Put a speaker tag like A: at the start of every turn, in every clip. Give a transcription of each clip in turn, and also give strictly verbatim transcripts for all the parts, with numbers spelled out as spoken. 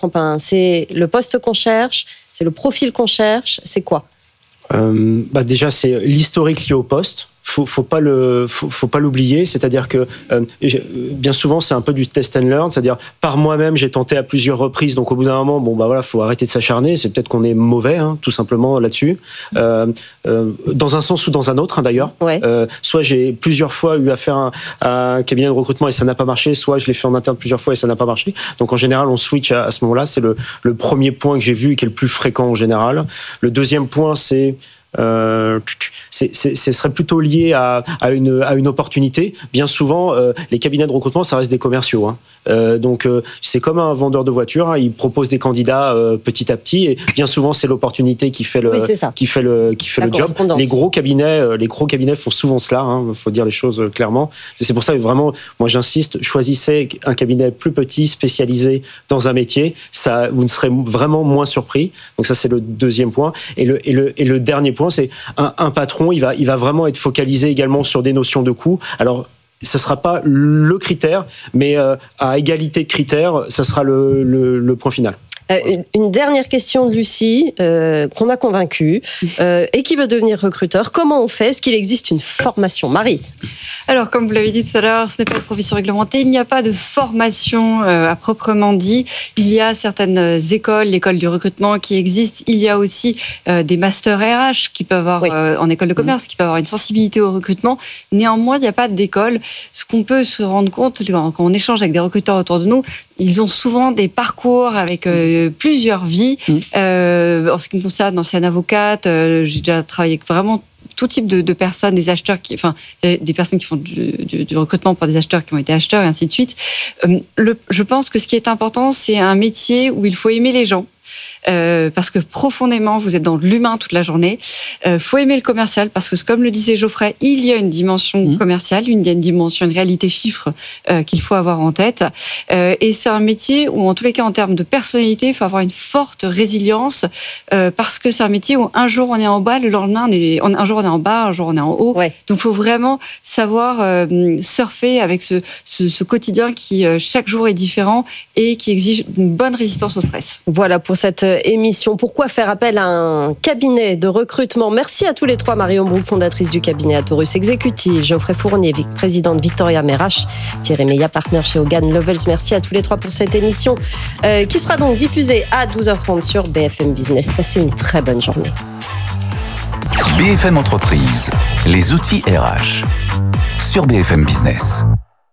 A: trompe pas. C'est le poste qu'on cherche, c'est le profil qu'on cherche, c'est quoi ?
B: euh, bah Déjà, c'est l'historique lié au poste. Faut, faut pas le, faut, faut pas l'oublier. C'est-à-dire que euh, bien souvent, c'est un peu du test and learn. C'est-à-dire, par moi-même, j'ai tenté à plusieurs reprises. Donc, au bout d'un moment, bon, bah voilà, faut arrêter de s'acharner. C'est peut-être qu'on est mauvais, hein, tout simplement là-dessus. Euh, euh, dans un sens ou dans un autre, hein, d'ailleurs.
A: Ouais.
B: Euh, soit j'ai plusieurs fois eu affaire à, à un cabinet de recrutement et ça n'a pas marché. Soit je l'ai fait en interne plusieurs fois et ça n'a pas marché. Donc, en général, on switch à, à ce moment-là. C'est le, le premier point que j'ai vu et qui est le plus fréquent en général. Le deuxième point, c'est Euh, c'est, c'est, ce serait plutôt lié à, à, une, à une opportunité. Bien souvent, euh, les cabinets de recrutement, ça reste des commerciaux. Hein. Euh, donc, euh, c'est comme un vendeur de voitures. Hein, il propose des candidats euh, petit à petit. Et bien souvent, c'est l'opportunité qui fait le,
A: oui, c'est ça.
B: qui fait le, qui fait
A: La
B: le job. Les gros cabinets, euh, les gros cabinets font souvent cela. Il hein, faut dire les choses euh, clairement. C'est, c'est pour ça que vraiment, moi, j'insiste. Choisissez un cabinet plus petit, spécialisé dans un métier. Ça, vous ne serez vraiment moins surpris. Donc, ça, c'est le deuxième point. Et le, et le, et le dernier point, c'est un, un patron, il va, il va vraiment être focalisé également sur des notions de coût. Alors, ce ne sera pas le critère, mais euh, à égalité de critères, ça sera le, le, le point final.
A: Euh, une, une dernière question de Lucie, euh, qu'on a convaincue, euh, et qui veut devenir recruteur. Comment on fait ? Est-ce qu'il existe une formation ? Marie ?
C: Alors, comme vous l'avez dit tout à l'heure, ce n'est pas une profession réglementée. Il n'y a pas de formation euh, à proprement dit. Il y a certaines écoles, l'école du recrutement qui existe. Il y a aussi euh, des masters R H qui peuvent avoir, oui. euh, en école de commerce, mmh. qui peuvent avoir une sensibilité au recrutement. Néanmoins, il n'y a pas d'école. Ce qu'on peut se rendre compte quand, quand on échange avec des recruteurs autour de nous, ils ont souvent des parcours avec euh, plusieurs vies. Mmh. Euh, en ce qui me concerne, ancienne avocate, euh, j'ai déjà travaillé avec vraiment tout type de, de personnes, des acheteurs, qui, enfin, des personnes qui font du, du, du recrutement pour des acheteurs qui ont été acheteurs et ainsi de suite. Euh, le, je pense que ce qui est important, c'est un métier où il faut aimer les gens. Euh, parce que profondément, vous êtes dans l'humain toute la journée. Il euh, faut aimer le commercial parce que, comme le disait Geoffrey, il y a une dimension mmh. commerciale, il y a une dimension, une réalité chiffre euh, qu'il faut avoir en tête. Euh, et c'est un métier où, en tous les cas, en termes de personnalité, il faut avoir une forte résilience euh, parce que c'est un métier où un jour on est en bas, le lendemain, on est, un jour on est en bas, un jour on est en haut. Ouais. Donc, il faut vraiment savoir euh, surfer avec ce, ce, ce quotidien qui, euh, chaque jour, est différent et qui exige une bonne résistance au stress.
A: Voilà pour cette émission. Pourquoi faire appel à un cabinet de recrutement ? Merci à tous les trois. Marion Brou, fondatrice du cabinet Atorus Exécutif, Geoffrey Fournier, président de Victoria Merache, Thierry Meillat, partenaire chez Hogan Lovells. Merci à tous les trois pour cette émission euh, qui sera donc diffusée à douze heures trente sur B F M Business. Passez une très bonne journée.
D: B F M Entreprise, les outils R H sur B F M Business.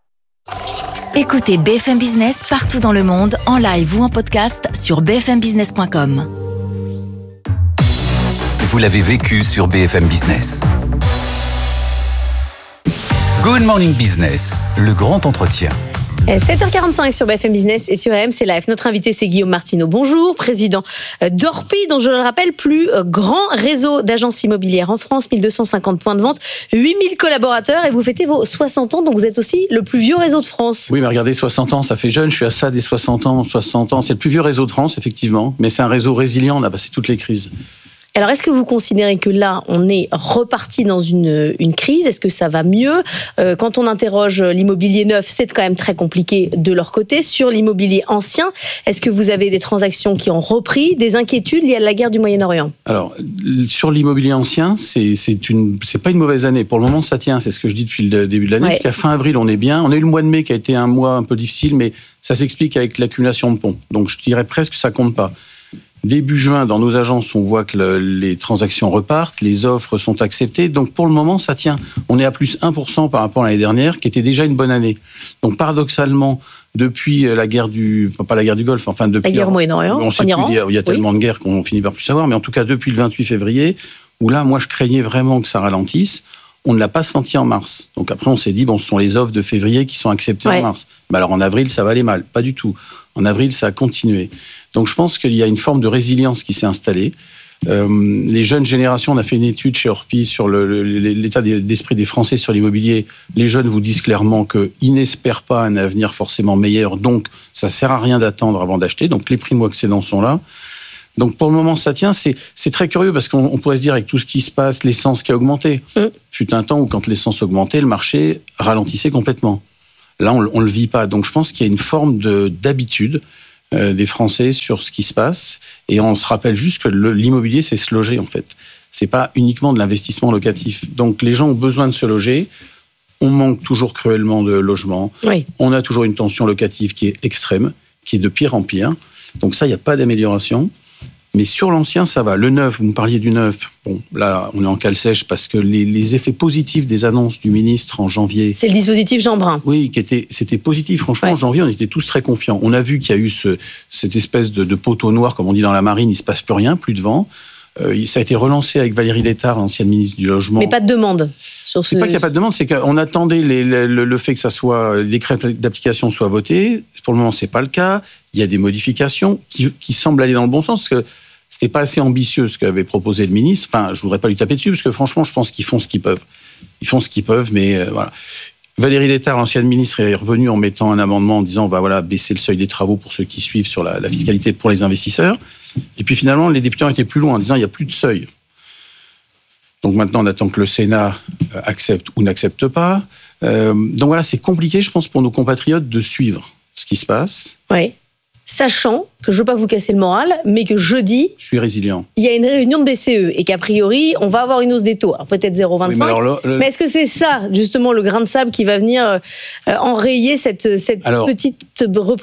E: Écoutez B F M Business partout dans le monde, en live ou en podcast sur b f m business point com.
D: Vous l'avez vécu sur B F M Business. Good Morning Business, le grand entretien.
F: sept heures quarante-cinq sur B F M Business et sur R M C Live. Notre invité, c'est Guillaume Martineau. Bonjour, président d'Orpi, dont je le rappelle, plus grand réseau d'agences immobilières en France, mille deux cent cinquante points de vente, huit mille collaborateurs, et vous fêtez vos soixante ans, donc vous êtes aussi le plus vieux réseau de France.
G: Oui, mais regardez, soixante ans, ça fait jeune, je suis à ça des soixante ans, soixante ans. C'est le plus vieux réseau de France, effectivement, mais c'est un réseau résilient, on a passé toutes les crises.
F: Alors, est-ce que vous considérez que là, on est reparti dans une, une crise ? Est-ce que ça va mieux ? euh, Quand on interroge l'immobilier neuf, c'est quand même très compliqué de leur côté. Sur l'immobilier ancien, est-ce que vous avez des transactions qui ont repris, des inquiétudes liées à la guerre du Moyen-Orient ?
G: Alors, sur l'immobilier ancien, c'est, c'est, une, c'est pas une mauvaise année. Pour le moment, ça tient. C'est ce que je dis depuis le début de l'année. Ouais. Jusqu'à fin avril, on est bien. On a eu le mois de mai qui a été un mois un peu difficile, mais ça s'explique avec l'accumulation de ponts. Donc, je dirais presque que ça compte pas. Début juin, dans nos agences, on voit que le, les transactions repartent, les offres sont acceptées. Donc, pour le moment, ça tient. On est à plus un pour cent par rapport à l'année dernière, qui était déjà une bonne année. Donc, paradoxalement, depuis la guerre du... Pas la guerre du Golfe, enfin, depuis...
F: La guerre au Moyen-Orient,
G: on sait plus, il y a, il y a tellement oui. de guerres qu'on finit par plus savoir. Mais en tout cas, depuis le vingt-huit février, où là, moi, je craignais vraiment que ça ralentisse, on ne l'a pas senti en mars. Donc, après, on s'est dit, bon, ce sont les offres de février qui sont acceptées ouais. en mars. Mais alors, en avril, ça va aller mal. Pas du tout. En avril, ça a continué. Donc, je pense qu'il y a une forme de résilience qui s'est installée. Euh, les jeunes générations, on a fait une étude chez Orpi sur le, le, l'état d'esprit des Français sur l'immobilier. Les jeunes vous disent clairement qu'ils n'espèrent pas un avenir forcément meilleur. Donc, ça ne sert à rien d'attendre avant d'acheter. Donc, les primo-accédants sont là. Donc, pour le moment, ça tient. C'est, c'est très curieux parce qu'on on pourrait se dire, avec tout ce qui se passe, l'essence qui a augmenté. Mmh. Fut un temps où, quand l'essence augmentait, le marché ralentissait complètement. Là, on ne le vit pas. Donc, je pense qu'il y a une forme de, d'habitude. euh, des Français sur ce qui se passe. Et on se rappelle juste que le, l'immobilier, c'est se loger, en fait. C'est pas uniquement de l'investissement locatif. Donc, les gens ont besoin de se loger. On manque toujours cruellement de logements.
F: Oui.
G: On a toujours une tension locative qui est extrême, qui est de pire en pire. Donc ça, il n'y a pas d'amélioration. Mais sur l'ancien, ça va. Le neuf, vous me parliez du neuf. Bon, là, on est en cale sèche parce que les, les effets positifs des annonces du ministre en janvier...
F: C'est le dispositif Jeanbrun.
G: Oui, qui était, c'était positif. Franchement, ouais. En janvier, on était tous très confiants. On a vu qu'il y a eu ce, cette espèce de, de poteau noir, comme on dit dans la marine, il ne se passe plus rien, plus de vent. Euh, ça a été relancé avec Valérie Létard, l'ancienne ministre du Logement.
F: Mais pas de demande sur ce...
G: C'est pas qu'il n'y a pas de demande, c'est qu'on attendait les, les, le, le fait que ça soit, les décrets d'application soient votés. Pour le moment, c'est pas le cas. Il y a des modifications qui, qui semblent aller dans le bon sens, parce que c'était pas assez ambitieux ce qu'avait proposé le ministre. Enfin, je voudrais pas lui taper dessus, parce que franchement, je pense qu'ils font ce qu'ils peuvent. Ils font ce qu'ils peuvent, mais euh, voilà. Valérie Létard, l'ancienne ministre, est revenue en mettant un amendement en disant on va voilà, baisser le seuil des travaux pour ceux qui suivent sur la, la fiscalité pour les investisseurs. Et puis finalement, les députés ont été plus loin en disant il n'y a plus de seuil. Donc maintenant, on attend que le Sénat accepte ou n'accepte pas. Euh, donc voilà, c'est compliqué, je pense, pour nos compatriotes de suivre ce qui se passe.
F: Oui. Sachant que je ne veux pas vous casser le moral, mais que jeudi,
G: je suis résilient.
F: Il y a une réunion de B C E et qu'a priori, on va avoir une hausse des taux. Alors peut-être zéro virgule vingt-cinq. Oui, mais, le... mais est-ce que c'est ça, justement, le grain de sable qui va venir euh, enrayer cette, cette alors, petite reprise ?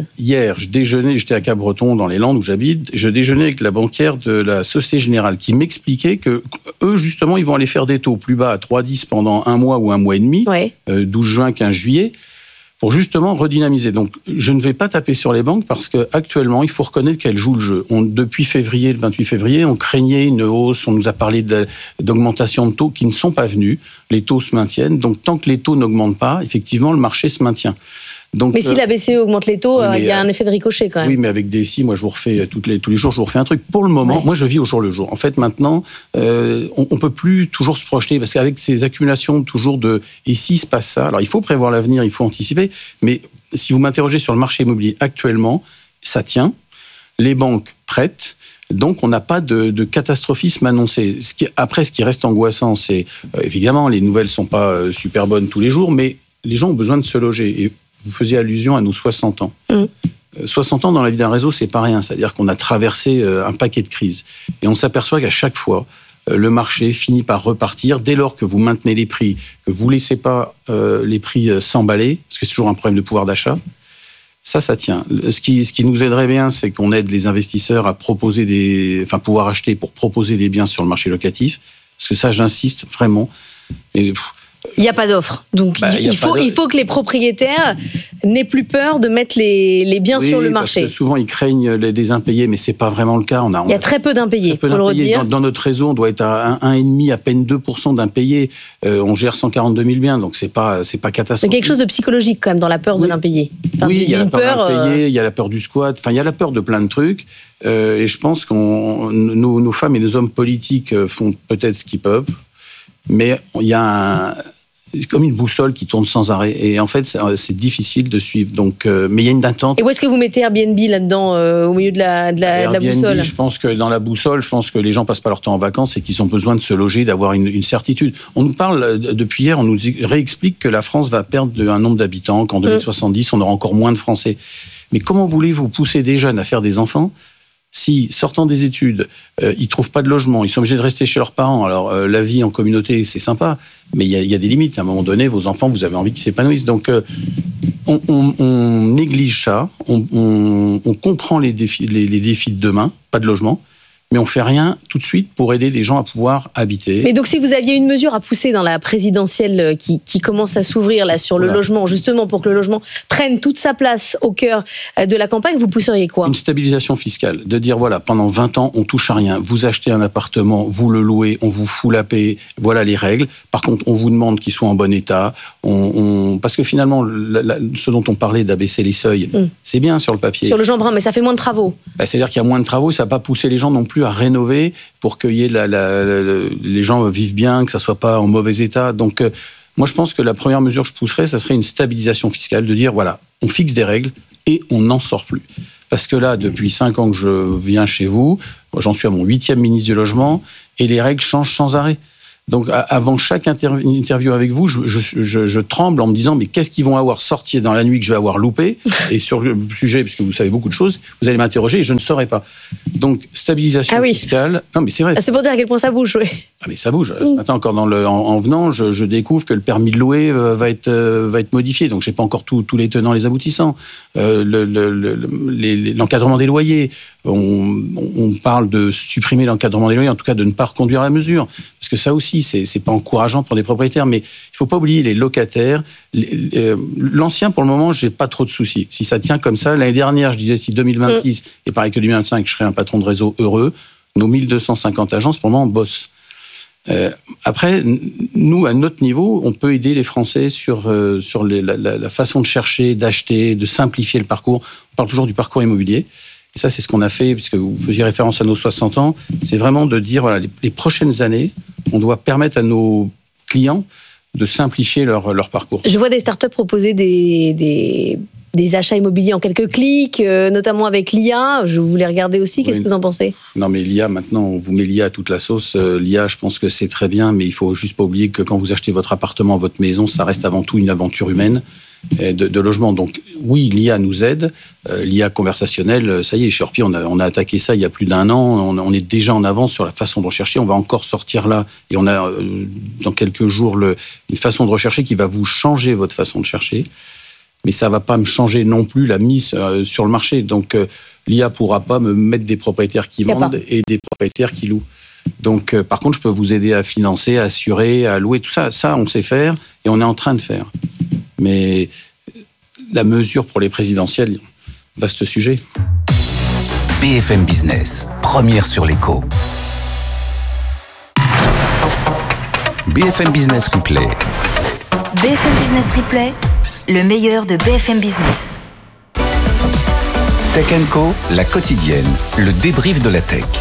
G: Hier, je déjeunais, j'étais à Cap-Breton, dans les Landes où j'habite. Je déjeunais avec la banquière de la Société Générale qui m'expliquait que eux, justement, ils vont aller faire des taux plus bas à trois virgule dix pendant un mois ou un mois et demi, ouais. euh, douze juin, quinze juillet. Pour justement redynamiser. Donc, je ne vais pas taper sur les banques parce qu'actuellement, il faut reconnaître qu'elles jouent le jeu. On, depuis février, le vingt-huit février, on craignait une hausse, on nous a parlé de, d'augmentation de taux qui ne sont pas venus. Les taux se maintiennent. Donc, tant que les taux n'augmentent pas, effectivement, le marché se maintient. Donc,
F: mais si euh, la B C E augmente les taux, il y a un effet de ricochet quand même.
G: Oui, mais avec D S I, moi je vous refais toutes les, tous les jours, je vous refais un truc. Pour le moment, ouais. moi je vis au jour le jour. En fait, maintenant, euh, on, on peut plus toujours se projeter parce qu'avec ces accumulations toujours de et si se passe ça, alors il faut prévoir l'avenir, il faut anticiper. Mais si vous m'interrogez sur le marché immobilier actuellement, ça tient. Les banques prêtent. Donc, on n'a pas de, de catastrophisme annoncé. Ce qui, après, ce qui reste angoissant, c'est euh, évidemment les nouvelles sont pas euh, super bonnes tous les jours, mais les gens ont besoin de se loger. Et vous faisiez allusion à nos soixante ans. Mmh. Euh, soixante ans dans la vie d'un réseau, c'est pas rien. C'est-à-dire qu'on a traversé euh, un paquet de crises. Et on s'aperçoit qu'à chaque fois, euh, le marché finit par repartir dès lors que vous maintenez les prix, que vous laissez pas euh, les prix euh, s'emballer, parce que c'est toujours un problème de pouvoir d'achat. Ça, ça tient. Ce qui, ce qui nous aiderait bien, c'est qu'on aide les investisseurs à proposer des, enfin, pouvoir acheter pour proposer des biens sur le marché locatif. Parce que ça, j'insiste vraiment. Mais, pff,
F: il n'y a pas d'offre. Donc, bah, il, faut, il faut que les propriétaires n'aient plus peur de mettre les, les biens oui, sur le marché.
G: Parce que souvent, ils craignent les, des impayés, mais ce n'est pas vraiment le cas. On a, on
F: il y a très peu d'impayés, pour le redire.
G: Dans, dans notre réseau, on doit être à un virgule cinq, à peine deux pour cent d'impayés. Euh, on gère cent quarante-deux mille biens, donc ce n'est pas, c'est pas catastrophique.
F: Il y a quelque chose de psychologique, quand même, dans la peur
G: oui.
F: de l'impayé. Enfin,
G: oui, il y a la peur, peur de l'impayé,
F: euh...
G: il y a la peur du squat, enfin, il y a la peur de plein de trucs. Euh, et je pense que nos, nos femmes et nos hommes politiques font peut-être ce qu'ils peuvent, mais il y a un... C'est comme une boussole qui tourne sans arrêt. Et en fait, c'est difficile de suivre. Donc, euh, mais il y a une attente.
F: Et où est-ce que vous mettez Airbnb là-dedans, euh, au milieu de la, de la, de la boussole ?
G: Je pense que dans la boussole, je pense que les gens passent pas leur temps en vacances et qu'ils ont besoin de se loger, d'avoir une, une certitude. On nous parle, depuis hier, on nous réexplique que la France va perdre un nombre d'habitants, qu'en deux mille soixante-dix, on aura encore moins de Français. Mais comment voulez-vous pousser des jeunes à faire des enfants si, sortant des études, euh, ils ne trouvent pas de logement, ils sont obligés de rester chez leurs parents. Alors, euh, la vie en communauté, c'est sympa, mais il y, y a des limites. À un moment donné, vos enfants, vous avez envie qu'ils s'épanouissent. Donc, euh, on, on, on néglige ça, on, on, on comprend les défis, les, les défis de demain, pas de logement, mais on ne fait rien tout de suite pour aider les gens à pouvoir habiter.
F: Mais donc, si vous aviez une mesure à pousser dans la présidentielle qui, qui commence à s'ouvrir là sur voilà. le logement, justement pour que le logement prenne toute sa place au cœur de la campagne, vous pousseriez quoi ?
G: Une stabilisation fiscale. De dire, voilà, pendant vingt ans, on touche à rien. Vous achetez un appartement, vous le louez, on vous fout la paix, voilà les règles. Par contre, on vous demande qu'il soit en bon état. On, on... Parce que finalement, la, la, ce dont on parlait d'abaisser les seuils, mmh. c'est bien sur le papier.
F: Sur le Jeanbrun, mais ça fait moins de travaux.
G: Bah, c'est-à-dire qu'il y a moins de travaux et ça ne va pas pousser les gens non plus à rénover pour que y ait la, la, la, la, les gens vivent bien, que ça soit pas en mauvais état. Donc, euh, moi, je pense que la première mesure que je pousserais, ça serait une stabilisation fiscale, de dire, voilà, on fixe des règles et on n'en sort plus. Parce que là, depuis cinq ans que je viens chez vous, j'en suis à mon huitième ministre du Logement, et les règles changent sans arrêt. Donc, avant chaque interv- interview avec vous, je, je, je, je tremble en me disant, mais qu'est-ce qu'ils vont avoir sorti dans la nuit que je vais avoir loupé? Et sur le sujet, puisque vous savez beaucoup de choses, vous allez m'interroger et je ne saurais pas. Donc, stabilisation
F: ah oui.
G: fiscale. Non, mais c'est vrai.
F: Ah, c'est pour dire à quel point ça bouge, oui.
G: Ah, mais ça bouge. Ce matin, encore dans le, en, en venant, je, je découvre que le permis de louer euh, va, être, euh, va être modifié. Donc, je n'ai pas encore tous les tenants, les aboutissants. Euh, le, le, le, les, l'encadrement des loyers. On, on parle de supprimer l'encadrement des loyers, en tout cas de ne pas reconduire la mesure. Parce que ça aussi, c'est, c'est pas encourageant pour des propriétaires. Mais il ne faut pas oublier les locataires. Les, euh, l'ancien, pour le moment, je n'ai pas trop de soucis. Si ça tient comme ça, l'année dernière, je disais si deux mille vingt-six, mmh. et pareil que deux mille vingt-cinq, je serais un patron de réseau heureux. Nos mille deux cent cinquante agences, pour le moment, bossent. Euh, après, nous, à notre niveau, on peut aider les Français sur, euh, sur les, la, la, la façon de chercher, d'acheter, de simplifier le parcours. On parle toujours du parcours immobilier. Et ça, c'est ce qu'on a fait, puisque vous faisiez référence à nos soixante ans. C'est vraiment de dire, voilà, les, les prochaines années, on doit permettre à nos clients de simplifier leur, leur parcours.
F: Je vois des startups proposer des... des... des achats immobiliers en quelques clics, euh, notamment avec l'I A. Je voulais regarder aussi. Qu'est-ce oui. que vous en pensez?
G: Non, mais l'I A, maintenant, on vous met l'I A à toute la sauce. Euh, L'I A, je pense que c'est très bien, mais il faut juste pas oublier que quand vous achetez votre appartement, votre maison, ça reste avant tout une aventure humaine de, de logement. Donc, oui, l'I A nous aide. Euh, L'I A conversationnelle, ça y est, chez Orpi, on a, on a attaqué ça il y a plus d'un an. On, on est déjà en avance sur la façon de rechercher. On va encore sortir là. Et on a, euh, dans quelques jours, le, une façon de rechercher qui va vous changer votre façon de chercher. Mais ça ne va pas me changer non plus la mise euh, sur le marché. Donc, euh, l'I A ne pourra pas me mettre des propriétaires qui vendent et des propriétaires qui louent. Donc, euh, par contre, je peux vous aider à financer, à assurer, à louer, tout ça. Ça, on sait faire et on est en train de faire. Mais la mesure pour les présidentielles, vaste sujet.
D: B F M Business, première sur l'écho. B F M Business Replay.
E: B F M Business Replay. Le meilleur de B F M Business.
D: Tech and Co, la quotidienne, le débrief de la tech.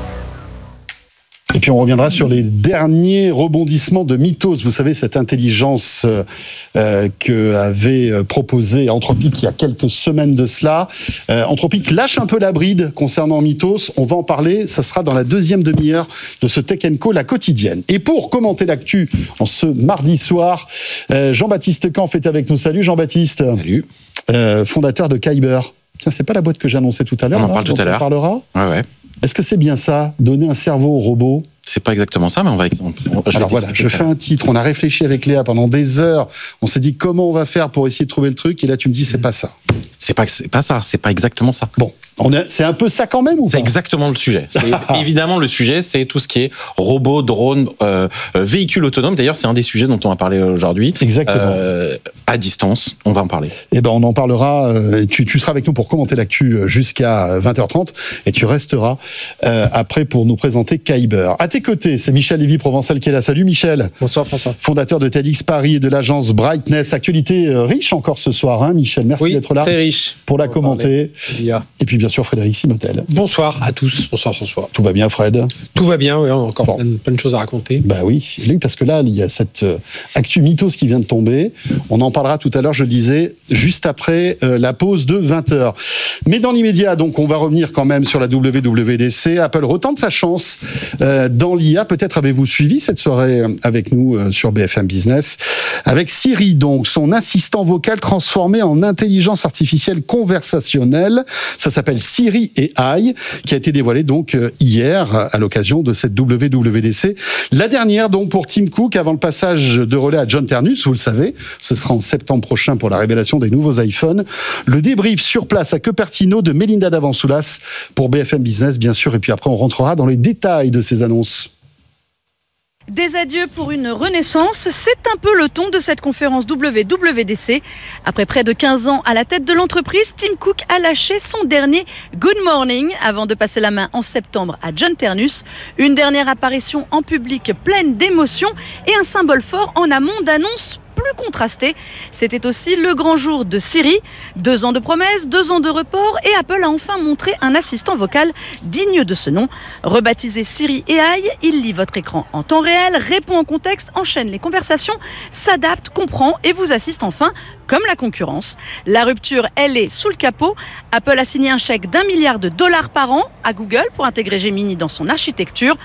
H: Et puis on reviendra sur les derniers rebondissements de Mythos. Vous savez, cette intelligence euh, que avait proposée Anthropic il y a quelques semaines de cela. Euh, Anthropic lâche un peu la bride concernant Mythos. On va en parler. Ça sera dans la deuxième demi-heure de ce Tech and Co, la quotidienne. Et pour commenter l'actu en ce mardi soir, euh, Jean-Baptiste Kampf est avec nous. Salut Jean-Baptiste.
I: Salut.
H: Euh, fondateur de Kyber. Tiens, c'est pas la boîte que j'annonçais tout à l'heure.
I: On en
H: là,
I: parle tout à l'heure.
H: On en parlera.
I: Ouais, ouais.
H: Est-ce que c'est bien ça, donner un cerveau au robot?
I: C'est pas exactement ça, mais on va exemple.
H: Alors voilà, je fais un titre. On a réfléchi avec Léa pendant des heures. On s'est dit comment on va faire pour essayer de trouver le truc. Et là, tu me dis c'est pas ça.
I: C'est pas, c'est pas ça. C'est pas exactement ça.
H: Bon, on a, c'est un peu ça quand même ou
I: C'est
H: pas?
I: exactement le sujet. C'est évidemment le sujet, c'est tout ce qui est robot, drone, euh, véhicule autonome. D'ailleurs, c'est un des sujets dont on va parler aujourd'hui.
H: Exactement.
I: Euh, à distance, on va en parler.
H: Eh ben, on en parlera. Euh, tu, tu seras avec nous pour commenter l'actu jusqu'à vingt heures trente et tu resteras euh, après pour nous présenter Kyber. À tes côtés, c'est Michel Lévy-Provençal qui est là. Salut Michel.
B: Bonsoir François.
H: Fondateur de TEDx Paris et de l'agence Brightness. Actualité riche encore ce soir, hein, Michel. Merci
B: oui,
H: d'être là.
B: Très riche.
H: Pour la commenter. Et puis bien sûr Frédéric Simotel.
J: Bonsoir à tous. Bonsoir François.
H: Tout va bien Fred?
J: Tout va bien, oui, on a encore
H: bon.
J: plein, de, plein de choses à raconter.
H: Bah oui, parce que là, il y a cette euh, actu Mythos qui vient de tomber. On en parlera tout à l'heure, je le disais, juste après euh, la pause de vingt heures. Mais dans l'immédiat, donc, on va revenir quand même sur la W W D C. Apple retente sa chance euh, dans l'I A. Peut-être avez-vous suivi cette soirée avec nous euh, sur B F M Business. Avec Siri, donc, son assistant vocal transformé en intelligence artificielle conversationnelle. Ça s'appelle Siri A I, qui a été dévoilé donc euh, hier à l'occasion de cette W W D C. La dernière donc pour Tim Cook avant le passage de relais à John Ternus, vous le savez, ce sera en septembre prochain pour la révélation des nouveaux iPhones. Le débrief sur place à Cupertino de Melinda Davansoulas pour B F M Business bien sûr, et puis après on rentrera dans les détails de ces annonces.
K: Des adieux pour une renaissance, c'est un peu le ton de cette conférence W W D C. Après près de quinze ans à la tête de l'entreprise, Tim Cook a lâché son dernier Good Morning avant de passer la main en septembre à John Ternus. Une dernière apparition en public pleine d'émotions et un symbole fort en amont d'annonces plus contrasté. C'était aussi le grand jour de Siri. Deux ans de promesses, deux ans de report et Apple a enfin montré un assistant vocal digne de ce nom. Rebaptisé Siri A I, il lit votre écran en temps réel, répond en contexte, enchaîne les conversations, s'adapte, comprend et vous assiste enfin comme la concurrence. La rupture, elle est sous le capot. Apple a signé un chèque d'un milliard de dollars par an à Google pour intégrer Gemini dans son architecture.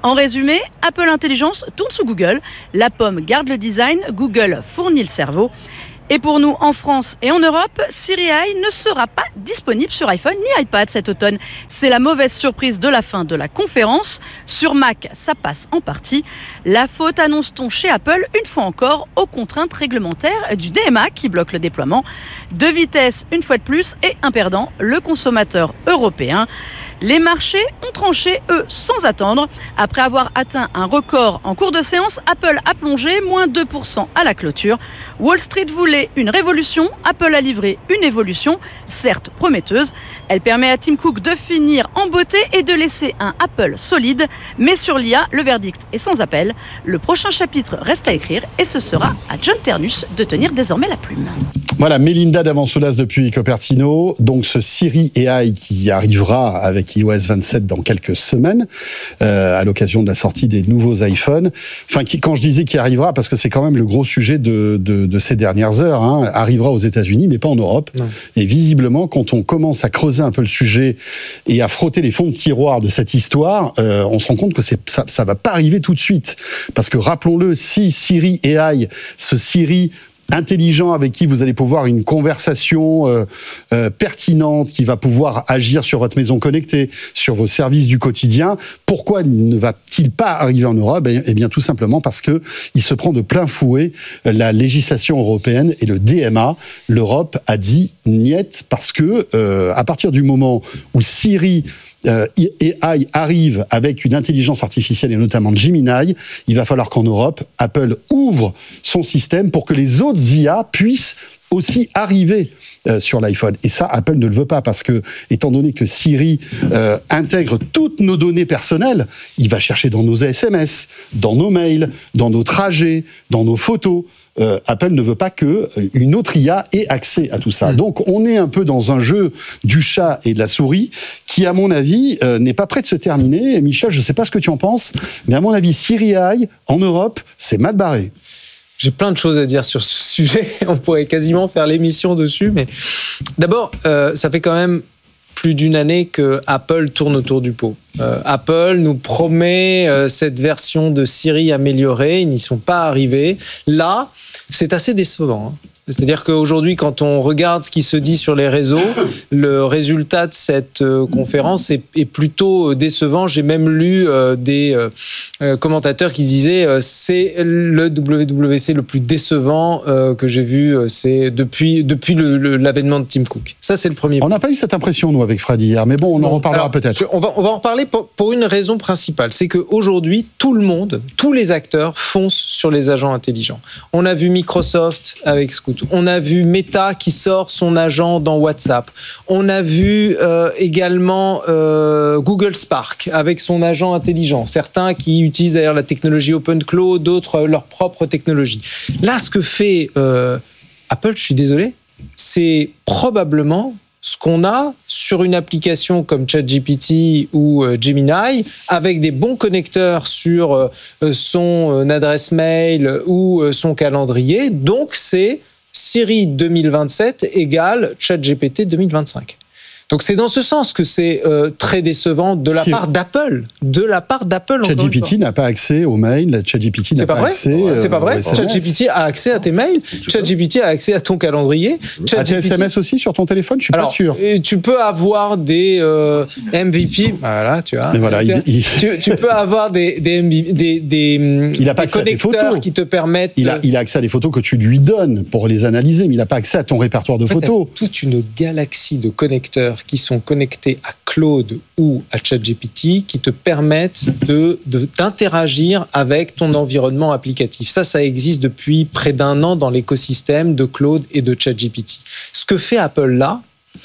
K: En résumé, Apple Intelligence tourne sous Google, la pomme garde le design, Google fournit le cerveau. Et pour nous, en France et en Europe, Siri A I ne sera pas disponible sur iPhone ni iPad cet automne. C'est la mauvaise surprise de la fin de la conférence. Sur Mac, ça passe en partie. La faute, annonce-t-on chez Apple, une fois encore, aux contraintes réglementaires du D M A qui bloque le déploiement. Deux vitesses, une fois de plus, et un perdant, le consommateur européen. Les marchés ont tranché, eux, sans attendre. Après avoir atteint un record en cours de séance, Apple a plongé, moins deux pour cent à la clôture. Wall Street voulait une révolution, Apple a livré une évolution, certes prometteuse. Elle permet à Tim Cook de finir en beauté et de laisser un Apple solide. Mais sur l'I A, le verdict est sans appel. Le prochain chapitre reste à écrire et ce sera à John Ternus de tenir désormais la plume.
H: Voilà, Mélinda Davançolas depuis Cupertino. Donc ce Siri A I qui arrivera avec i O S vingt-sept dans quelques semaines, euh, à l'occasion de la sortie des nouveaux iPhones. Enfin, qui, quand je disais qu'il arrivera, parce que c'est quand même le gros sujet de, de, de ces dernières heures, hein, arrivera aux États-Unis, mais pas en Europe. Non. Et visiblement, quand on commence à creuser un peu le sujet et à frotter les fonds de tiroir de cette histoire, euh, on se rend compte que c'est, ça, ça va pas arriver tout de suite. Parce que rappelons-le, si Siri A I, ce Siri intelligent avec qui vous allez pouvoir une conversation euh, euh, pertinente, qui va pouvoir agir sur votre maison connectée, sur vos services du quotidien. Pourquoi ne va-t-il pas arriver en Europe ? Eh bien, tout simplement parce que il se prend de plein fouet la législation européenne et le D M A. L'Europe a dit niet parce que euh, à partir du moment où Siri Euh, A I arrive avec une intelligence artificielle et notamment Gemini, il va falloir qu'en Europe, Apple ouvre son système pour que les autres I A puissent aussi arriver euh, sur l'iPhone. Et ça, Apple ne le veut pas parce que, étant donné que Siri euh, intègre toutes nos données personnelles, il va chercher dans nos S M S, dans nos mails, dans nos trajets, dans nos photos. Euh, Apple ne veut pas que une autre I A ait accès à tout ça. Mmh. Donc, on est un peu dans un jeu du chat et de la souris qui, à mon avis, euh, n'est pas prêt de se terminer. Et Michel, je ne sais pas ce que tu en penses, mais à mon avis, Siri A I, en Europe, c'est mal barré.
L: J'ai plein de choses à dire sur ce sujet. On pourrait quasiment faire l'émission dessus. Mais d'abord, euh, ça fait quand même plus d'une année que Apple tourne autour du pot. Euh, Apple nous promet euh, cette version de Siri améliorée. Ils n'y sont pas arrivés. Là, c'est assez décevant, hein. C'est-à-dire qu'aujourd'hui, quand on regarde ce qui se dit sur les réseaux, le résultat de cette euh, conférence est, est plutôt décevant. J'ai même lu euh, des euh, commentateurs qui disaient euh, c'est le W W D C le plus décevant euh, que j'ai vu euh, c'est depuis, depuis le, le, l'avènement de Tim Cook. Ça, c'est le premier point.
H: On n'a pas eu cette impression, nous, avec Fred hier, mais bon, on non. en reparlera Alors, peut-être.
L: On va, on va en reparler pour, pour une raison principale. C'est qu'aujourd'hui, tout le monde, tous les acteurs foncent sur les agents intelligents. On a vu Microsoft avec Scoot. On a vu Meta qui sort son agent dans WhatsApp. On a vu euh, également euh, Google Spark avec son agent intelligent. Certains qui utilisent d'ailleurs la technologie OpenClaw, d'autres euh, leur propre technologie. Là, ce que fait euh, Apple, je suis désolé, c'est probablement ce qu'on a sur une application comme ChatGPT ou euh, Gemini, avec des bons connecteurs sur euh, son euh, adresse mail ou euh, son calendrier. Donc, c'est Siri deux mille vingt-sept égale ChatGPT deux mille vingt-cinq. Donc c'est dans ce sens que c'est euh, très décevant de la Siri. part d'Apple, de la part d'Apple.
H: ChatGPT n'a pas accès aux mails, ChatGPT n'a pas, pas accès.
L: Euh, c'est pas vrai.
H: Euh,
L: ChatGPT a accès à tes mails, ChatGPT a accès à ton calendrier.
H: À tes S M S aussi sur ton téléphone, je suis
L: Alors,
H: pas sûr.
L: Tu peux avoir des euh, M V P, voilà, tu vois.
H: Mais voilà, il, il...
L: Tu, tu peux avoir des des M V P, des, des,
H: il a pas
L: des
H: accès
L: connecteurs
H: à tes photos.
L: qui te permettent.
H: Il a, il a accès à des photos que tu lui donnes pour les analyser, mais il n'a pas accès à ton répertoire de
L: en fait,
H: photos.
L: Toute une galaxie de connecteurs qui sont connectés à Claude ou à ChatGPT qui te permettent de, de, d'interagir avec ton environnement applicatif. Ça, ça existe depuis près d'un an dans l'écosystème de Claude et de ChatGPT. Ce que fait Apple là,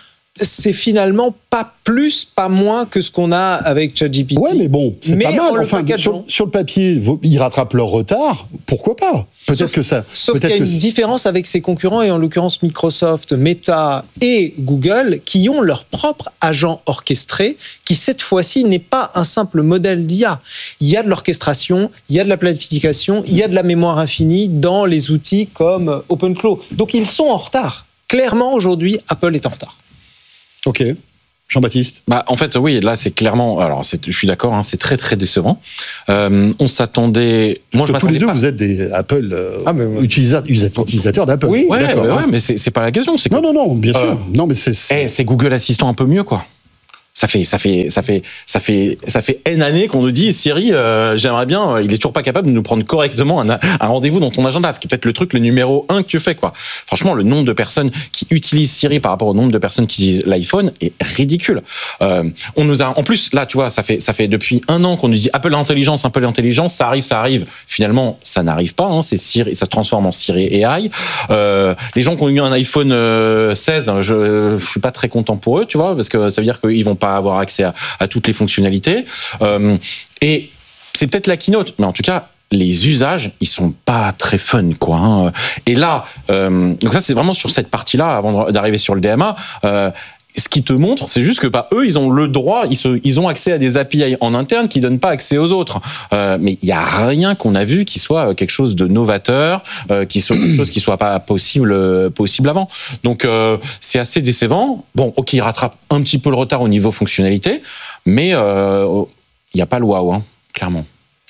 L: c'est finalement pas plus, pas moins que ce qu'on a avec ChatGPT.
H: Ouais, mais bon, c'est
L: mais
H: pas mal.
L: Le
H: enfin, sur, sur le papier, ils rattrapent leur retard. Pourquoi pas ? Peut-être
L: sauf,
H: que ça.
L: Sauf
H: peut-être
L: qu'il y a
H: que
L: une différence avec ses concurrents, et en l'occurrence Microsoft, Meta et Google, qui ont leur propre agent orchestré, qui cette fois-ci n'est pas un simple modèle d'I A. Il y a de l'orchestration, il y a de la planification, il y a de la mémoire infinie dans les outils comme OpenClaw. Donc ils sont en retard. Clairement, aujourd'hui, Apple est en retard.
H: Ok. Jean-Baptiste.
I: Bah, en fait, oui, là, c'est clairement. Alors, c'est, je suis d'accord, hein, c'est très, très décevant. Euh, on s'attendait. Moi, je
H: tous les deux,
I: pas.
H: vous êtes des Apple euh,
L: Ah, mais ouais.
H: utilisateurs, vous êtes utilisateurs d'Apple.
I: Oui, ouais,
H: d'accord.
I: mais,
H: hein.
I: ouais, mais c'est, c'est pas la question. C'est que,
H: non, non, non, bien sûr.
I: Euh,
H: non, mais c'est. c'est...
I: Eh, c'est Google Assistant un peu mieux, quoi. Ça fait, ça fait, ça fait, ça fait, ça fait N années qu'on nous dit Siri, euh, j'aimerais bien, euh, il est toujours pas capable de nous prendre correctement un, un rendez-vous dans ton agenda, ce qui est peut-être le truc le numéro un que tu fais, quoi. Franchement, le nombre de personnes qui utilisent Siri par rapport au nombre de personnes qui utilisent l'iPhone est ridicule. Euh, on nous a, en plus, là, tu vois, ça fait, ça fait depuis un an qu'on nous dit Apple Intelligence, Apple Intelligence, ça arrive, ça arrive. Finalement, ça n'arrive pas. Hein, c'est Siri, ça se transforme en Siri A I. Euh, les gens qui ont eu un iPhone euh, seize, je, je suis pas très content pour eux, tu vois, parce que ça veut dire qu'ils vont pas avoir accès à, à toutes les fonctionnalités. Euh, et c'est peut-être la keynote, mais en tout cas, les usages, ils sont pas très fun, quoi. Hein. Et là, euh, donc ça, c'est vraiment sur cette partie-là, avant d'arriver sur le D M A. Euh, Ce qui te montre, c'est juste que bah, eux, ils ont le droit, ils, se, ils ont accès à des A P I en interne qui donnent pas accès aux autres. Euh, mais il y a rien qu'on a vu qui soit quelque chose de novateur, euh, qui soit quelque chose qui soit pas possible, euh, possible avant. Donc euh, c'est assez décevant. Bon, ok, ils rattrapent un petit peu le retard au niveau fonctionnalité, mais il euh, n'y a pas le wow, hein, clairement.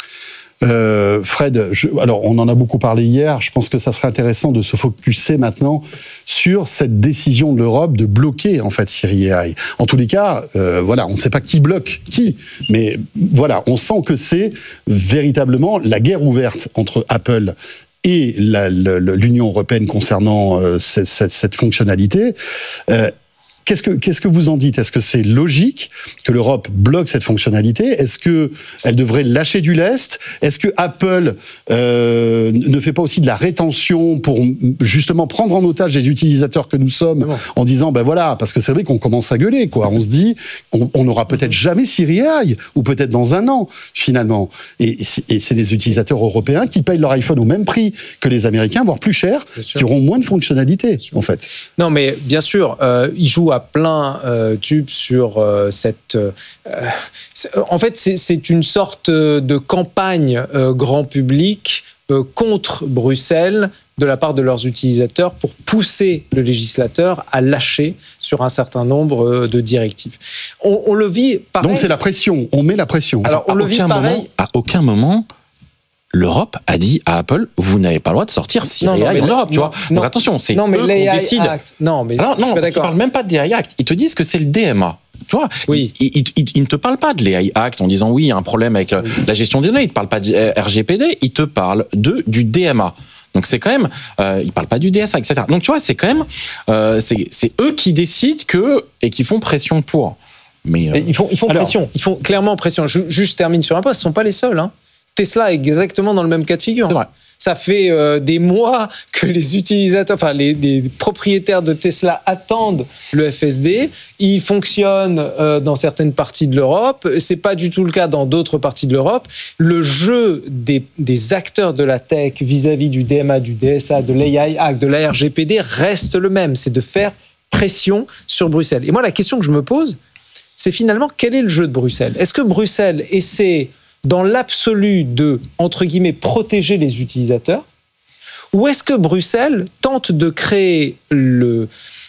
H: Euh, Fred, je, alors on en a beaucoup parlé hier, je pense que ça serait intéressant de se focuser maintenant sur cette décision de l'Europe de bloquer en fait Siri A I. En tous les cas, euh, voilà, on ne sait pas qui bloque qui, mais voilà, on sent que c'est véritablement la guerre ouverte entre Apple et la, la, l'Union européenne concernant euh, cette, cette, cette fonctionnalité. Euh, Qu'est-ce que, qu'est-ce que vous en dites ? Est-ce que c'est logique que l'Europe bloque cette fonctionnalité ? Est-ce qu'elle devrait lâcher du lest ? Est-ce que Apple euh, ne fait pas aussi de la rétention pour justement prendre en otage les utilisateurs que nous sommes en disant, ben voilà, parce que c'est vrai qu'on commence à gueuler, quoi. On se dit, on, on n'aura peut-être jamais Siri A I, ou peut-être dans un an, finalement. Et, et c'est des utilisateurs européens qui payent leur iPhone au même prix que les Américains, voire plus cher, qui auront moins de fonctionnalités, en fait.
L: Non, mais bien sûr, euh, ils jouent à plein euh, tube sur euh, cette... Euh, en fait, c'est, c'est une sorte de campagne euh, grand public euh, contre Bruxelles de la part de leurs utilisateurs pour pousser le législateur à lâcher sur un certain nombre de directives. On, on le vit pareil...
H: Donc c'est la pression, on met la pression.
L: Alors, on
I: à
L: le vit pareil...
I: Moment, à aucun moment... l'Europe a dit à Apple, vous n'avez pas le droit de sortir Siri A I en Europe, tu vois. Donc non, attention, c'est
L: non, mais
I: eux qu'on décide.
L: Act. Non, mais
I: Alors,
L: je
I: non,
L: suis pas
I: ils ne parlent même pas de l'A I Act. Ils te disent que c'est le D M A. Tu vois,
L: oui.
I: ils, ils, ils, ils ne te parlent pas de l'A I Act en disant oui, il y a un problème avec oui. la gestion des données. Ils ne te parlent pas du R G P D, ils te parlent de, du D M A. Donc c'est quand même, euh, ils parlent pas du D S A, et cetera. Donc tu vois, c'est quand même, euh, c'est, c'est eux qui décident que et qui font pression pour. Mais euh...
L: ils font, ils font Alors, pression. Ils font clairement pression. Je, juste termine sur un point. Ce sont pas les seuls. Hein. Tesla est exactement dans le même cas de figure.
I: C'est vrai.
L: Ça fait euh, des mois que les utilisateurs, enfin les, les propriétaires de Tesla attendent le F S D. Il fonctionne euh, dans certaines parties de l'Europe. C'est pas du tout le cas dans d'autres parties de l'Europe. Le jeu des, des acteurs de la tech vis-à-vis du D M A, du D S A, de l'A I Act, de la R G P D reste le même. C'est de faire pression sur Bruxelles. Et moi, la question que je me pose, c'est finalement quel est le jeu de Bruxelles ? Est-ce que Bruxelles essaie dans l'absolu de, entre guillemets, protéger les utilisateurs ? Ou est-ce que Bruxelles tente de créer le,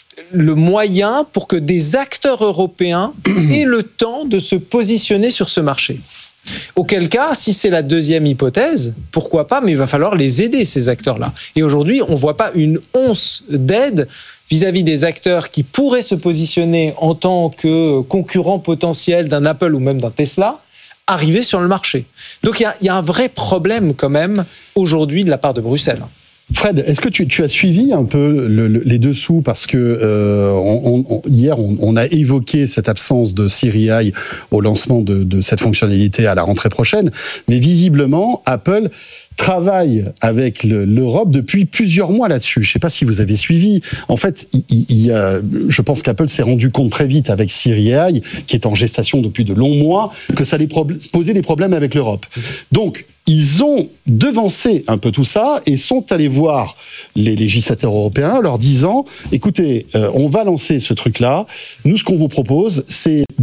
L: le moyen pour que des acteurs européens aient le temps de se positionner sur ce marché ? Auquel cas, si c'est la deuxième hypothèse, pourquoi pas, mais il va falloir les aider, ces acteurs-là. Et aujourd'hui, on ne voit pas une once d'aide vis-à-vis des acteurs qui pourraient se positionner en tant que concurrents potentiels d'un Apple ou même d'un Tesla, arriver sur le marché. Donc il y, y a un vrai problème quand même aujourd'hui de la part de Bruxelles.
H: Fred, est-ce que tu, tu as suivi un peu le, le, les dessous parce que euh, on, on, hier on, on a évoqué cette absence de Siri A I au lancement de, de cette fonctionnalité à la rentrée prochaine, mais visiblement Apple travaille avec le, l'Europe depuis plusieurs mois là-dessus. Je ne sais pas si vous avez suivi. En fait, il, il, il, euh, je pense qu'Apple s'est rendu compte très vite avec Siri A I, qui est en gestation depuis de longs mois, que ça allait pro- poser des problèmes avec l'Europe. Donc, ils ont devancé un peu tout ça et sont allés voir les législateurs européens leur disant « Écoutez, euh, on va lancer ce truc-là. Nous, ce qu'on vous propose, c'est de... »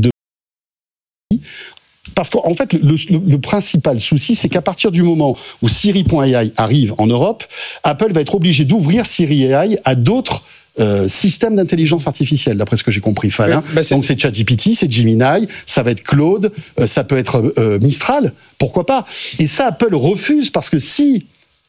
H: Parce qu'en fait, le, le, le principal souci, c'est qu'à partir du moment où Siri point A I arrive en Europe, Apple va être obligé d'ouvrir Siri A I à d'autres euh, systèmes d'intelligence artificielle, d'après ce que j'ai compris, Fal.
J: Ouais,
H: hein.
J: bah c'est...
H: Donc c'est ChatGPT, c'est Gemini, ça va être Claude, euh, ça peut être euh, Mistral, pourquoi pas. Et ça, Apple refuse parce que si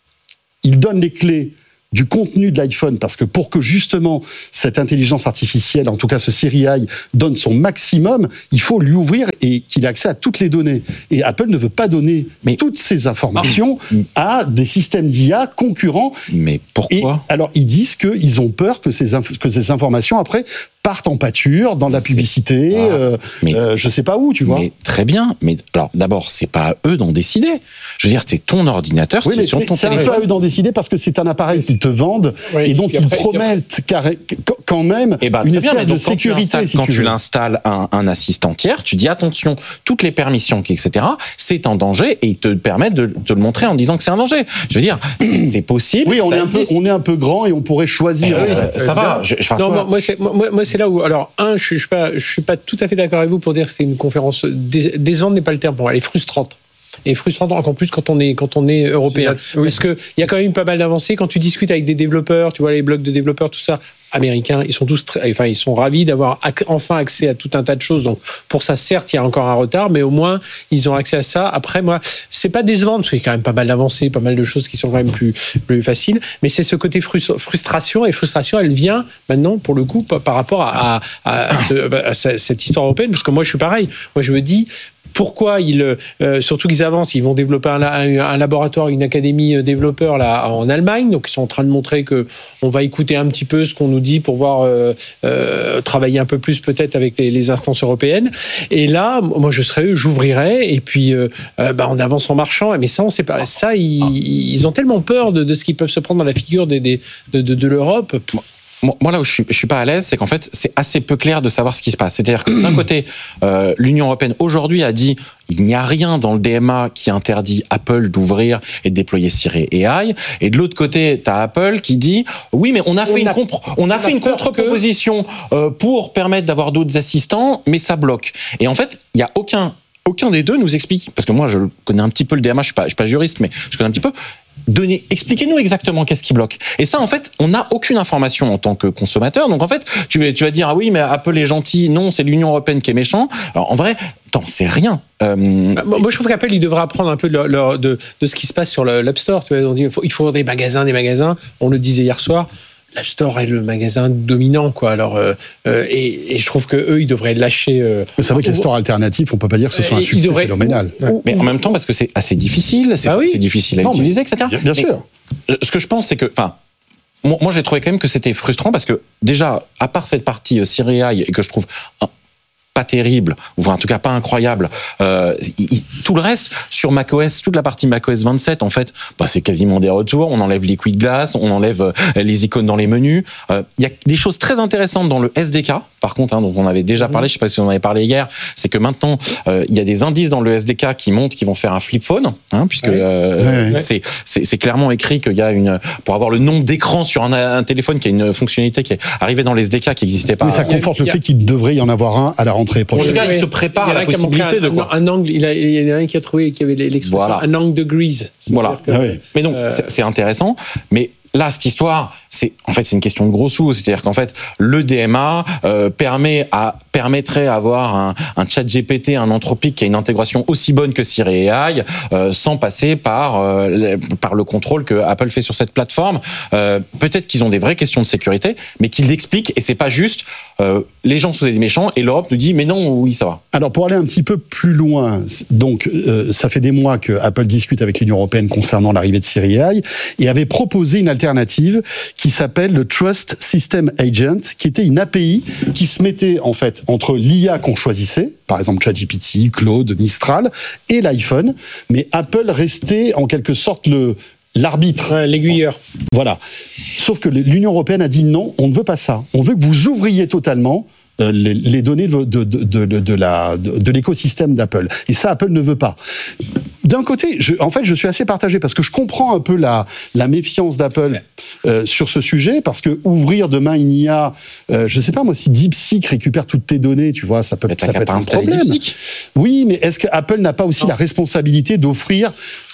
H: il donne les clés du contenu de l'iPhone, parce que pour que justement cette intelligence artificielle, en tout cas ce Siri donne son maximum, il faut lui ouvrir et qu'il ait accès à toutes les données. Et Apple ne veut pas donner mais... toutes ces informations ah. à des systèmes d'I A concurrents.
I: Mais pourquoi ?
H: Et alors ils disent qu'ils ont peur que ces, inf- que ces informations après partent en pâture, dans la publicité, ah, euh, mais, euh, je sais pas où, tu vois.
I: Mais très bien, mais alors d'abord, c'est pas à eux d'en décider. Je veux dire, c'est ton ordinateur,
H: oui,
I: c'est
H: mais
I: sur
H: c'est,
I: ton
H: c'est
I: téléphone.
H: C'est pas à eux d'en décider parce que c'est un appareil qu'ils te vendent oui, et dont ils après, promettent carré, quand même
I: et bah,
H: une
I: bien,
H: espèce de sécurité.
I: Quand tu, si quand tu, tu l'installes un, un assistant tiers, tu dis attention, toutes les permissions, et cetera, c'est un danger et ils te permettent de te le montrer en disant que c'est un danger. Je veux dire, c'est, c'est possible.
H: Oui, on est, un peu,
I: existe.
H: on est un peu grand et on pourrait choisir.
I: Eh
H: en
I: oui,
H: fait.
I: Ça va. Je, je,
J: non, moi, moi, c'est, moi, moi, c'est là où. Alors, un, je ne suis, suis pas tout à fait d'accord avec vous pour dire que c'était une conférence. Dés, décevante n'est pas le terme pour moi, elle est frustrante. Et frustrante encore plus quand on est, quand on est européen. Oui. Parce qu'il y a quand même pas mal d'avancées. Quand tu discutes avec des développeurs, tu vois les blogs de développeurs, tout ça, américains, ils sont tous très, enfin, ils sont ravis d'avoir ac- enfin accès à tout un tas de choses. Donc, pour ça, certes, il y a encore un retard, mais au moins, ils ont accès à ça. Après, moi, c'est pas décevant, parce qu'il y a quand même pas mal d'avancées, pas mal de choses qui sont quand même plus, plus faciles. Mais c'est ce côté frust- frustration, et frustration, elle vient maintenant, pour le coup, par rapport à, à, à, ce, à cette histoire européenne, parce que moi, je suis pareil. Moi, je me dis, pourquoi ils, euh, surtout qu'ils avancent, ils vont développer un, un, un laboratoire, une académie développeur là en Allemagne, donc ils sont en train de montrer que on va écouter un petit peu ce qu'on nous dit pour voir euh, euh, travailler un peu plus peut-être avec les, les instances européennes. Et là, moi je serais eux, j'ouvrirais et puis euh, euh, bah, on avance en marchant. Mais ça, on sait pas. Ça, ils, ils ont tellement peur de, de ce qu'ils peuvent se prendre dans la figure des, des, de, de, de l'Europe.
I: Moi, là où je suis, je suis pas à l'aise, c'est qu'en fait, c'est assez peu clair de savoir ce qui se passe. C'est-à-dire que d'un côté, euh, l'Union européenne aujourd'hui a dit il n'y a rien dans le D M A qui interdit Apple d'ouvrir et de déployer Siri A I. Et de l'autre côté, tu as Apple qui dit oui, mais on a fait on une, a, compre- on a on fait a une contre-proposition que... euh, pour permettre d'avoir d'autres assistants, mais ça bloque. Et en fait, il y a aucun aucun des deux nous explique, parce que moi, je connais un petit peu le D M A, je suis pas, je suis pas juriste, mais je connais un petit peu. Donnez, expliquez-nous exactement qu'est-ce qui bloque. Et ça, en fait, on n'a aucune information en tant que consommateur. Donc, en fait, tu vas, tu vas dire, ah oui, mais Apple est gentil. Non, c'est l'Union européenne qui est méchant. Alors, en vrai, t'en sais rien. Euh...
J: Moi, je trouve qu'Apple, il devrait apprendre un peu de, leur, leur, de, de ce qui se passe sur l'App Store. Tu vois, on dit, il faut, il faut des magasins, des magasins. On le disait hier soir. L'App Store est le magasin dominant, quoi. Alors, euh, et, et je trouve que eux, ils devraient lâcher. Euh,
H: c'est vrai que les stores alternatifs, on peut pas dire que ce soit un succès devraient, phénoménal.
I: Ou, ou, mais en même temps, parce que c'est assez difficile, c'est, ah oui. c'est difficile à non, utiliser, et cetera.
H: Bien, bien sûr.
I: Mais, ce que je pense, c'est que, enfin, moi, moi, j'ai trouvé quand même que c'était frustrant parce que déjà, à part cette partie euh, Siri A I et que je trouve euh, pas terrible, ou en tout cas pas incroyable. Euh, il, tout le reste, sur macOS, toute la partie macOS vingt-sept, en fait, bah, c'est quasiment des retours. On enlève Liquid Glass, on enlève euh, les icônes dans les menus. Il euh, y a des choses très intéressantes dans le S D K, par contre, hein, dont on avait déjà parlé, je sais pas si on en avait parlé hier, c'est que maintenant, il euh, y a des indices dans le S D K qui montrent qu'ils vont faire un flip phone, hein, puisque ouais. Euh, ouais. C'est, c'est, c'est clairement écrit qu'il y a une... Pour avoir le nombre d'écrans sur un, un téléphone, qui a une fonctionnalité qui est arrivée dans le S D K qui n'existait pas.
H: Mais ça conforte le fait qu'il devrait y en avoir un à la rentrée prochaine.
I: En tout cas, il se prépare à la possibilité
J: un,
I: de quoi.
J: Un angle, il, a, il y en a un qui a trouvé qu'il y avait l'expression voilà. un angle de grease.
I: Voilà.
J: Que,
I: ah oui. Mais donc, euh... c'est, c'est intéressant. Mais là, cette histoire, c'est en fait c'est une question de gros sous. C'est-à-dire qu'en fait, le D M A euh, permet à permettrait d'avoir un, un chat G P T, un Anthropic qui a une intégration aussi bonne que Siri A I, euh, sans passer par euh, le, par le contrôle que Apple fait sur cette plateforme. Euh, peut-être qu'ils ont des vraies questions de sécurité, mais qu'ils l'expliquent et c'est pas juste. Euh, les gens sont des méchants et l'Europe nous dit mais non, oui ça va.
H: Alors pour aller un petit peu plus loin, donc euh, ça fait des mois que Apple discute avec l'Union européenne concernant l'arrivée de Siri A I et avait proposé une alternative qui s'appelle le Trust System Agent, qui était une A P I qui se mettait en fait entre l'I A qu'on choisissait, par exemple ChatGPT, Claude, Mistral, et l'iPhone, mais Apple restait en quelque sorte le l'arbitre.
J: Ouais, l'aiguilleur.
H: Voilà. Sauf que l'Union européenne a dit non, on ne veut pas ça. On veut que vous ouvriez totalement euh, les, les données de, de, de, de, de, la, de, de l'écosystème d'Apple. Et ça, Apple ne veut pas. D'un côté, je, en fait, je suis assez partagé parce que je comprends un peu la, la méfiance d'Apple ouais. euh, sur ce sujet, parce que ouvrir demain une I A, euh, je sais pas moi, si DeepSeek récupère toutes tes données, tu vois, ça peut, ça peut être un problème. Oui, mais est-ce que Apple n'a pas aussi non. la responsabilité d'offrir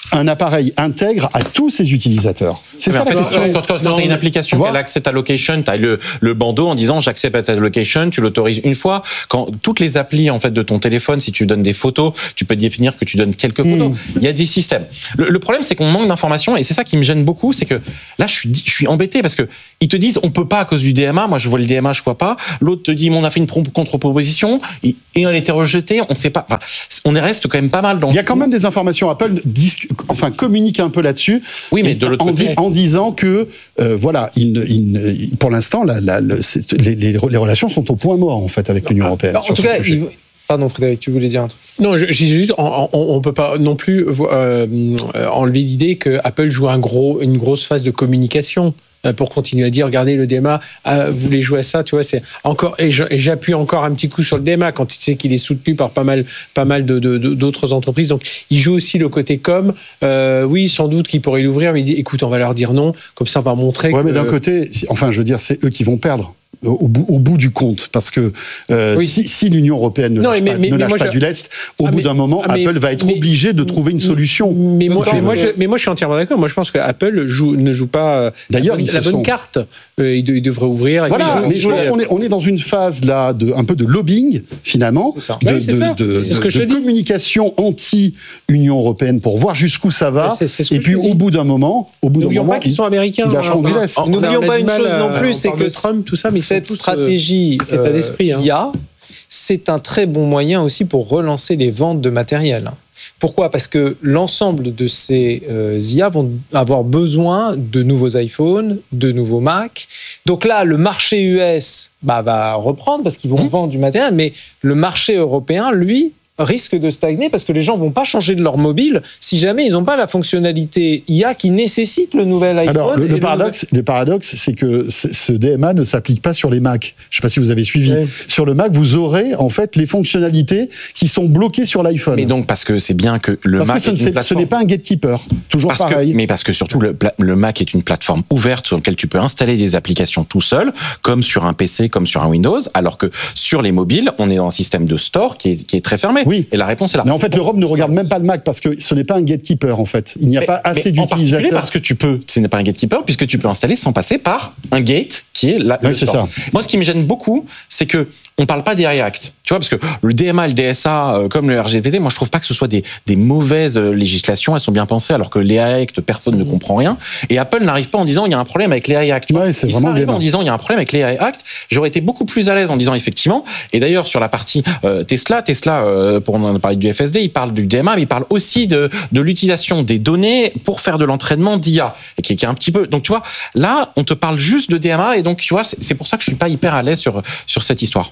H: un appareil intègre à tous ses utilisateurs. C'est
I: mais
H: ça
I: en fait,
H: la question.
I: Quand, quand, quand tu as une application qui a l'accès à ta location, tu as le, le bandeau en disant j'accepte à ta location, tu l'autorises une fois. Quand toutes les applis en fait, de ton téléphone, si tu donnes des photos, tu peux définir que tu donnes quelques photos. Mm. Il y a des systèmes. Le, le problème, c'est qu'on manque d'informations et c'est ça qui me gêne beaucoup. C'est que là, je suis, je suis embêté parce qu'ils te disent on peut pas à cause du D M A. Moi, je vois le D M A, je vois pas. L'autre te dit on a fait une contre-proposition et elle a été rejetée. On sait pas. Enfin, on reste quand même pas mal dans.
H: Il y a quand même des informations. Apple disque, enfin, communique un peu là-dessus.
I: Oui, mais de l'autre
H: en,
I: côté.
H: En disant que, euh, voilà, il, il, pour l'instant, la, la, le, les, les, les relations sont au point mort, en fait, avec l'Union européenne.
L: En tout cas, il... Pardon, Frédéric, tu voulais dire un truc?
J: Non, je, je dis juste, on ne peut pas non plus euh, enlever l'idée que Apple joue un gros, une grosse phase de communication. Pour continuer à dire, regardez le D M A, ah, vous voulez jouer à ça, tu vois, c'est encore, et j'appuie encore un petit coup sur le D M A quand il sait qu'il est soutenu par pas mal, pas mal de, de, de, d'autres entreprises. Donc, il joue aussi le côté com. Euh, oui, sans doute qu'il pourrait l'ouvrir, mais il dit, écoute, on va leur dire non, comme ça, on va montrer.
H: Ouais,
J: que,
H: mais d'un côté, enfin, je veux dire, c'est eux qui vont perdre. Au bout, au bout du compte, parce que euh, oui. si, si l'Union européenne ne non, lâche mais, pas, mais, ne lâche mais pas je... du lest, au ah, bout mais, d'un moment, ah, mais, Apple va être mais, obligé de trouver une solution.
J: Mais moi, mais, moi, je, mais moi, je suis entièrement d'accord. Moi, je pense que Apple joue, ne joue pas
H: D'ailleurs,
J: la,
H: ils
J: la bonne
H: sont...
J: carte. Euh, il, de, il devrait ouvrir.
H: Voilà, mais je pense qu'on est, on est dans une phase là de un peu de lobbying finalement,
J: c'est ça.
H: de,
J: oui, c'est
H: de,
J: ça.
H: de,
J: c'est ce que
H: de,
J: je
H: de communication anti-Union européenne pour voir jusqu'où ça va.
J: C'est, c'est ce
H: et puis au bout d'un moment, au bout d'un
J: moment,
H: pas
J: qu'ils sont américains.
H: Ils lâcheront du lest.
L: N'oublions pas une chose non plus, c'est que
J: Trump, tout ça, mais
L: cette stratégie.
J: Hein.
L: I A, c'est un très bon moyen aussi pour relancer les ventes de matériel. Pourquoi ? Parce que l'ensemble de ces euh, I A vont avoir besoin de nouveaux iPhones, de nouveaux Mac. Donc là, le marché U S bah, va reprendre parce qu'ils vont mmh. vendre du matériel, mais le marché européen, lui, risque de stagner parce que les gens ne vont pas changer de leur mobile si jamais ils n'ont pas la fonctionnalité I A qui nécessite le nouvel iPhone.
H: Alors, le, le, paradoxe, le... le paradoxe, c'est que ce D M A ne s'applique pas sur les Mac. Je ne sais pas si vous avez suivi. Oui. Sur le Mac, vous aurez en fait les fonctionnalités qui sont bloquées sur l'iPhone.
I: Mais donc, parce que c'est bien que le
H: parce
I: Mac
H: que ce,
I: est une plateforme...
H: ce n'est pas un gatekeeper. Toujours
I: parce
H: pareil.
I: Que, mais parce que surtout, le, le Mac est une plateforme ouverte sur laquelle tu peux installer des applications tout seul, comme sur un P C, comme sur un Windows, alors que sur les mobiles, on est dans un système de store qui est, qui est très fermé.
H: Oui.
I: Et la réponse est là.
H: Mais en fait, l'Europe ne regarde même pas le Mac parce que ce n'est pas un gatekeeper, en fait. Il n'y a
I: mais,
H: pas assez
I: mais
H: d'utilisateurs.
I: En parce que tu peux, ce n'est pas un gatekeeper, puisque tu peux installer sans passer par un gate qui est là.
H: Oui, c'est ça.
I: Moi, ce qui me gêne beaucoup, c'est que on parle pas des React. Tu vois, parce que le D M A, le D S A, euh, comme le R G P D, moi, je trouve pas que ce soit des, des mauvaises législations. Elles sont bien pensées, alors que les React, personne ne comprend rien. Et Apple n'arrive pas en disant il y a un problème avec les React.
H: Ouais, c'est
I: Ils
H: vraiment
I: arrivent en disant il y a un problème avec les React. J'aurais été beaucoup plus à l'aise en disant effectivement. Et d'ailleurs, sur la partie euh, Tesla, Tesla, euh, pour on parler du F S D, il parle du D M A, mais il parle aussi de, de l'utilisation des données pour faire de l'entraînement d'I A. Et qui, qui est un petit peu. Donc, tu vois, là, on te parle juste de D M A. Et donc, tu vois, c'est, c'est pour ça que je suis pas hyper à l'aise sur, sur cette histoire.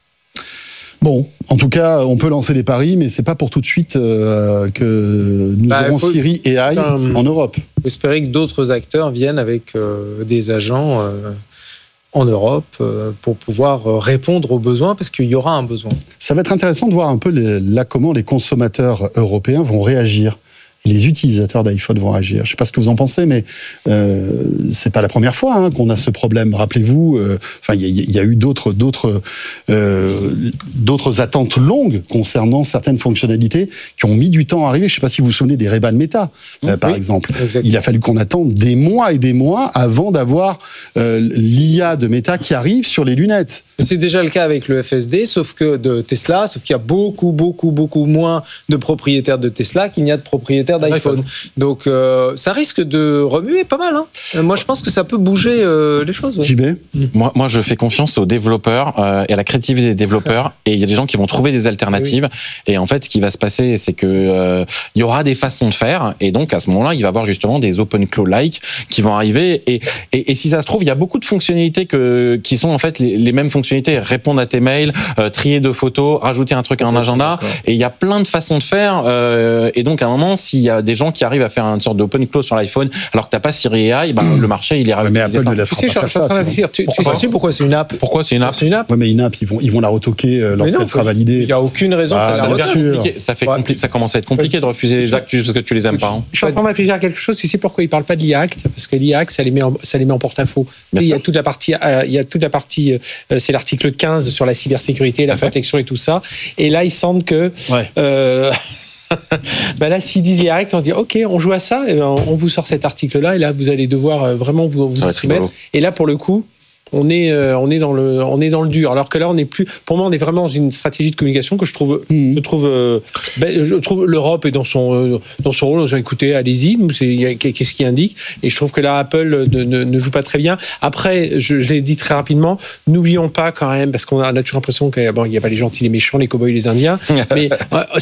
H: Bon, en tout cas, on peut lancer les paris, mais c'est pas pour tout de suite euh, que nous bah, aurons faut, Siri A I euh, en Europe.
L: Il faut espérer que d'autres acteurs viennent avec euh, des agents euh, en Europe euh, pour pouvoir euh, répondre aux besoins, parce qu'il y aura un besoin.
H: Ça va être intéressant de voir un peu les, là comment les consommateurs européens vont réagir. Les utilisateurs d'iPhone vont agir. Je ne sais pas ce que vous en pensez, mais euh, c'est pas la première fois hein, qu'on a ce problème. Rappelez-vous, euh, enfin, il y, y a eu d'autres, d'autres, euh, d'autres attentes longues concernant certaines fonctionnalités qui ont mis du temps à arriver. Je ne sais pas si vous vous souvenez des Ray-Ban Meta, euh, par oui, exemple. Exactement. Il a fallu qu'on attende des mois et des mois avant d'avoir euh, l'I A de Meta qui arrive sur les lunettes.
L: C'est déjà le cas avec le F S D, sauf que de Tesla, sauf qu'il y a beaucoup, beaucoup, beaucoup moins de propriétaires de Tesla qu'il n'y a de propriétaires d'iPhone. Donc euh, ça risque de remuer pas mal. Hein. Moi je pense que ça peut bouger euh, les choses. Ouais.
H: J B
I: moi, moi je fais confiance aux développeurs euh, et à la créativité des développeurs et il y a des gens qui vont trouver des alternatives oui. Et en fait ce qui va se passer c'est que euh, il y aura des façons de faire et donc à ce moment-là il va y avoir justement des open cloud-like qui vont arriver et, et, et si ça se trouve il y a beaucoup de fonctionnalités que, qui sont en fait les, les mêmes fonctionnalités, répondre à tes mails, euh, trier deux photos, rajouter un truc à un agenda et il y a plein de façons de faire euh, et donc à un moment si il y a des gens qui arrivent à faire une sorte d'open close sur l'iPhone alors que t'as pas Siri A I, ben, mmh. le marché il ira.
H: Mais Apple ne la fera pas ça.
L: Pourquoi, pourquoi c'est une app
I: Pourquoi c'est une app
L: C'est une app.
H: Ouais, mais une app, ils vont, ils vont la retoquer euh, lorsqu'elle sera validée.
L: Il n'y a aucune raison
H: ah,
L: que ça la
I: retoque. Ça fait compli- ça commence à être compliqué de refuser les actes juste parce que tu les aimes pas. Hein.
J: Je suis en train de réfléchir à quelque chose. Tu sais pourquoi ils parlent pas de l'I A Act ? Parce que l'I A Act, ça les met en, ça les met en porte-à-faux. Il y a toute la partie, euh, il y a toute la partie, euh, c'est l'article quinze sur la cybersécurité, la protection et tout ça. Et là, ils sentent que.
H: Ouais.
J: Euh, bah là, s'ils disent les règles, on dit OK, on joue à ça, et ben on vous sort cet article-là, et là, vous allez devoir vraiment vous, vous y soumettre. Et là, pour le coup, on est, euh, on est dans le, on est dans le dur. Alors que là, on est plus, pour moi, on est vraiment dans une stratégie de communication que je trouve, mmh. je trouve, euh, ben, je trouve l'Europe est dans son, euh, dans son rôle. On dit, écoutez, allez-y, c'est, qu'est-ce qui indique. Et je trouve que là, Apple ne, ne, ne joue pas très bien. Après, je, je l'ai dit très rapidement, n'oublions pas quand même, parce qu'on a, on a toujours l'impression qu'il bon, n'y a pas les gentils, les méchants, les cow-boys, les Indiens. Mais euh,